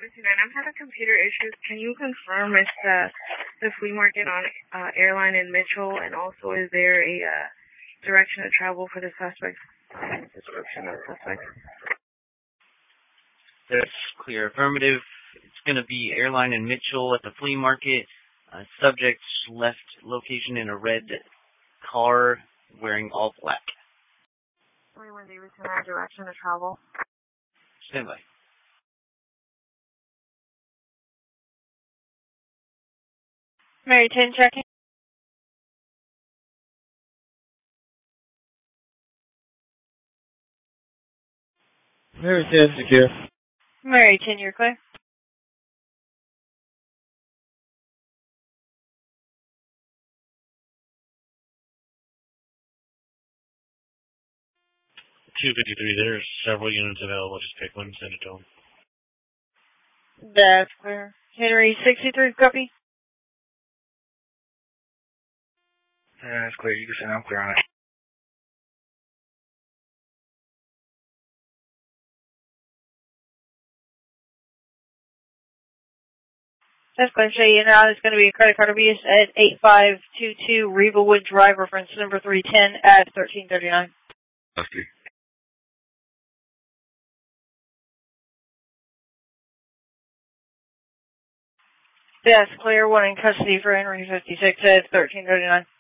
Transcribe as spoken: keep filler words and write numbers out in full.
seven two nine, I'm having computer issues. Can you confirm if uh, the flea market on uh, Airline in Mitchell, and also is there a uh, direction of travel for the suspect? Description of the suspect. That's clear. Affirmative. It's going to be Airline in Mitchell at the flea market. Uh, subject left location in a red car wearing all black. Anyone Davidson, our direction of travel. Stand by. Mary ten checking. Mary ten secure. Mary ten, you're clear. two fifty-three, there's several units available. Just pick one and send it to them. That's clear. Henry sixty-three, copy. Yeah, that's clear. You can send. I'm clear on it. That's clear. Show you now. It's going to be a credit card abuse at eight five two two Revelwood Drive, reference number three ten at thirteen thirty-nine. That's clear. That's clear. One in custody for Henry fifty-six at thirteen thirty-nine.